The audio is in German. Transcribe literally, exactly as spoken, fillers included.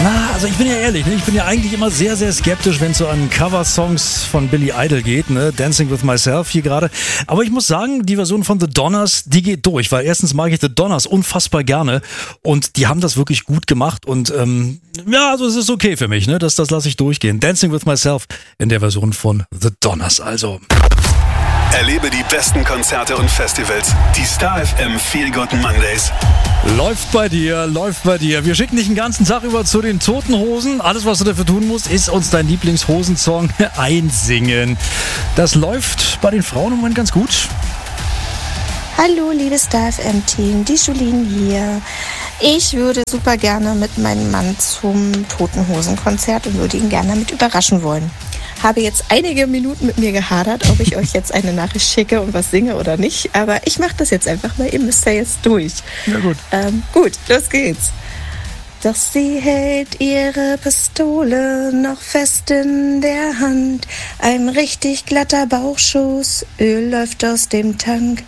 Na, also ich bin ja ehrlich, ne? Ich bin ja eigentlich immer sehr, sehr skeptisch, wenn es so an Cover-Songs von Billy Idol geht, ne? Dancing with Myself hier gerade. Aber ich muss sagen, die Version von The Donners, die geht durch, weil erstens mag ich The Donners unfassbar gerne und die haben das wirklich gut gemacht und ähm, ja, also es ist okay für mich, ne? Das, das lasse ich durchgehen. Dancing with Myself in der Version von The Donners, also. Erlebe die besten Konzerte und Festivals. Die Star F M Feel Good Mondays. Läuft bei dir, läuft bei dir. Wir schicken dich den ganzen Tag über zu den Toten Hosen. Alles, was du dafür tun musst, ist uns dein Lieblingshosensong einsingen. Das läuft bei den Frauen im Moment ganz gut. Hallo, liebes Star F M-Team, die Julien hier. Ich würde super gerne mit meinem Mann zum Toten Hosen-Konzert und würde ihn gerne damit überraschen wollen. Habe jetzt einige Minuten mit mir gehadert, ob ich euch jetzt eine Nachricht schicke und was singe oder nicht. Aber ich mache das jetzt einfach, weil ihr müsst ja jetzt durch. Ja gut. Ähm, gut, los geht's. Doch sie hält ihre Pistole noch fest in der Hand. Ein richtig glatter Bauchschuss, Öl läuft aus dem Tank.